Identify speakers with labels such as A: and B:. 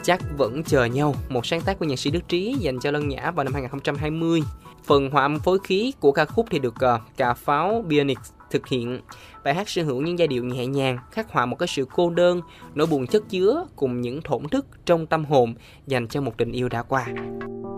A: Chắc vẫn chờ nhau, một sáng tác của nhạc sĩ Đức Trí dành cho Lân Nhã vào năm 2020. Phần hòa âm phối khí của ca khúc thì được Cà Pháo Bionics thực hiện. Bài hát sở hữu những giai điệu nhẹ nhàng, khắc họa một cái sự cô đơn, nỗi buồn chất chứa cùng những thổn thức trong tâm hồn dành cho một tình yêu đã qua.